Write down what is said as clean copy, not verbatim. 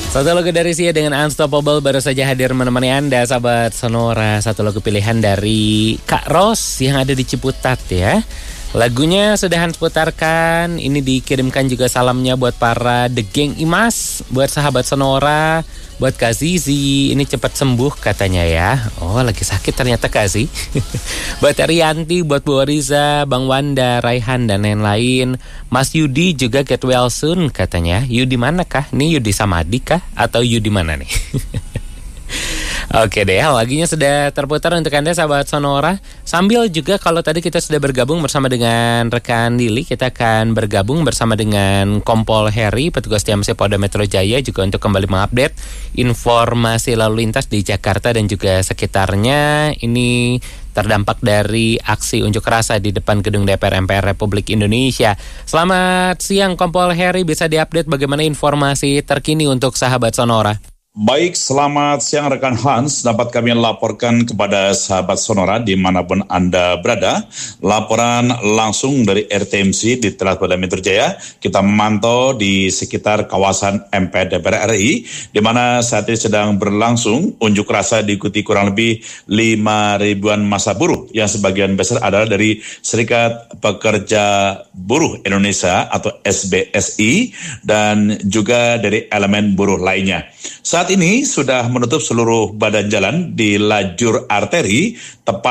Satu lagu dari Sia dengan Unstoppable baru saja hadir menemani Anda, sahabat Sonora. Satu lagu pilihan dari Kak Ros yang ada di Ciputat ya. Lagunya sudah Hans putarkan. Ini dikirimkan juga salamnya buat para The Gang Imas, buat sahabat Sonora, buat Kak Zizi. Ini cepat sembuh katanya ya. Oh, lagi sakit ternyata Kak Zizi. Buat Arianti, buat Bu Riza, Bang Wanda, Raihan dan lain-lain. Mas Yudi juga get well soon katanya. Yudi mana kah? Ini Yudi Samadi kah? Atau Yudi mana nih? Oke deh, lagunya sudah terputar untuk Anda sahabat Sonora. Sambil juga kalau tadi kita sudah bergabung bersama dengan rekan Lili, kita akan bergabung bersama dengan Kompol Heri, petugas TMC Polda Metro Jaya, juga untuk kembali mengupdate informasi lalu lintas di Jakarta dan juga sekitarnya. Ini terdampak dari aksi unjuk rasa di depan gedung DPR MPR Republik Indonesia. Selamat siang Kompol Heri, bisa diupdate bagaimana informasi terkini untuk sahabat Sonora? Baik, selamat siang rekan Hans. Dapat kami laporkan kepada sahabat Sonora dimanapun Anda berada. Laporan langsung dari RTMC di Teras Polda Metro Jaya. Kita memantau di sekitar kawasan MPR DPR RI, di mana saat ini sedang berlangsung unjuk rasa diikuti kurang lebih 5.000-an massa buruh, yang sebagian besar adalah dari Serikat Pekerja Buruh Indonesia atau SBSI, dan juga dari elemen buruh lainnya. Saat ini sudah menutup seluruh badan jalan di lajur arteri tepat